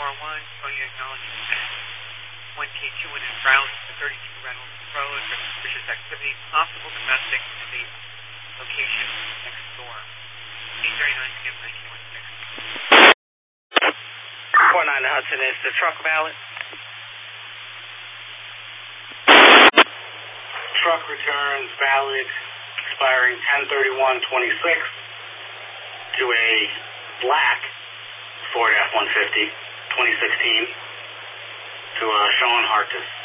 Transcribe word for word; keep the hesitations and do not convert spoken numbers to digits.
four one, phone you acknowledging one K two one in Browns to thirty-two Reynolds Road, suspicious activity, possible domestic state location next door. eight thirty-nine P M nineteen sixteen. four nine Hudson is the truck valid. Truck returns valid, expiring ten thirty-one twenty-six to a black Ford F one fifty twenty sixteen to uh, Sean Hartis.